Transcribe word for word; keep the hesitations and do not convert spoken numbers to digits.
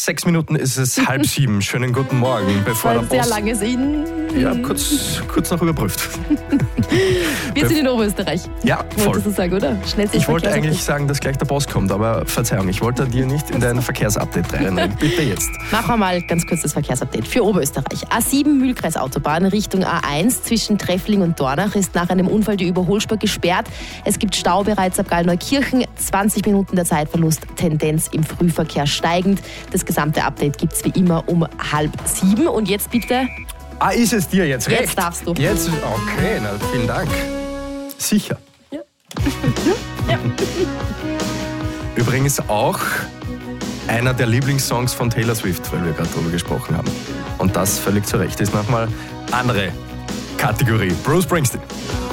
sechs Minuten ist es halb sieben. Schönen guten Morgen. Bevor Ein der sehr Boss... langes In. Ja, kurz, kurz noch überprüft. Wir sind in Oberösterreich. Ja, voll. Wolltest du sagen, oder? Schnellstes Ich wollte Verkehrsupdate. eigentlich sagen, dass gleich der Boss kommt, aber Verzeihung, ich wollte dir nicht in dein Verkehrsupdate reinreden. Bitte jetzt. Machen wir mal ganz kurz das Verkehrsupdate für Oberösterreich. A sieben Mühlkreisautobahn Richtung A eins zwischen Treffling und Dornach ist nach einem Unfall die Überholspur gesperrt. Es gibt Stau bereits ab Gallneukirchen. zwanzig Minuten der Zeitverlust, Tendenz im Frühverkehr steigend. Das gesamte Update gibt es wie immer um halb sieben. Und jetzt bitte... Ah, ist es dir jetzt recht? Jetzt darfst du. Jetzt, okay, na, vielen Dank. Sicher. Ja. ja. Übrigens auch einer der Lieblingssongs von Taylor Swift, weil wir gerade darüber gesprochen haben. Und das völlig zu Recht ist nochmal andere Kategorie. Bruce Springsteen.